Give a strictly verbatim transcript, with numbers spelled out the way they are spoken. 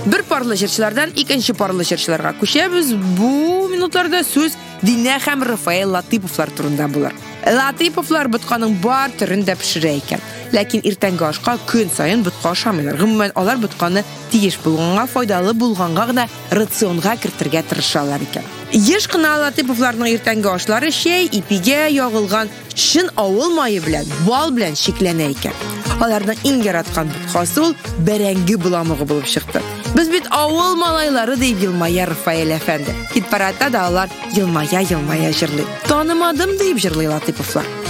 Bir parlay җырчылардан икенче parlay җырчыларга күчәбез. Бу минутларда сүз Динә һәм Рафаэль Латыйповлар турында булыр. Латыйповлар ботканың бар төрен дә пешерә икән. Ләкин иртәнге ашка көн саен ботка ашамыйлар. Гомумән алар ботканы тиеш булганга, файдалы булганга гына рационга кертергә тырышалар икән. Еш кына Латыйповларның иртәнге ашлары чәй, ипигә ягылган шин авыл майы белән, бал белән шикләнә икән. Аларның иң яраткан боткасы ул бәрәңге буламыгы булып чыкты. Без бит авыл малайлары дип елмая Рафаэль әфәнде. Хит-парадта да алар елмая-елмая җырлый. Танымадым дип җырлый Латыйповлар.